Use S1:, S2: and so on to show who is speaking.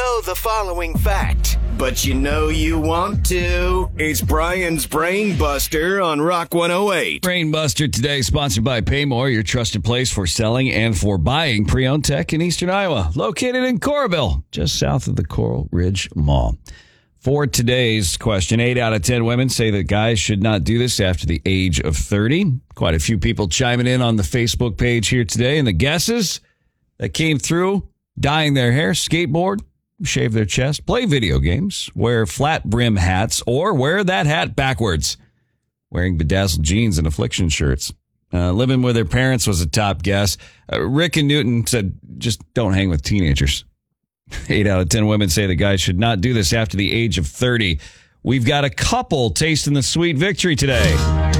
S1: know the following fact, but you know you want to. It's Brian's Brain Buster on Rock 108.
S2: Brain Buster today sponsored by Paymore, your trusted place for selling and for buying pre-owned tech in Eastern Iowa, located in Coralville, just south of the Coral Ridge Mall. For today's question, 8 out of 10 women say that guys should not do this after the age of 30. Quite a few people chiming in on the Facebook page here today, and the guesses that came through: dyeing their hair, skateboard, shave their chest, play video games, wear flat brim hats, or wear that hat backwards, wearing bedazzled jeans and affliction shirts. Living with their parents was a top guess. Rick and Newton said just don't hang with teenagers. 8 out of 10 women say the guys should not do this after the age of 30. We've got a couple tasting the sweet victory today.